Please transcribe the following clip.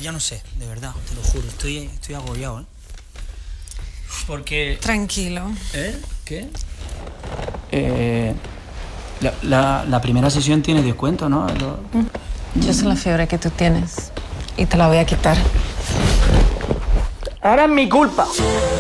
Ya no sé, de verdad, te lo juro, estoy agobiado, ¿eh? Porque... Tranquilo. ¿Eh? ¿Qué? La primera sesión tiene descuento, ¿no? Yo sé la fiebre que tú tienes y te la voy a quitar. Ahora es mi culpa.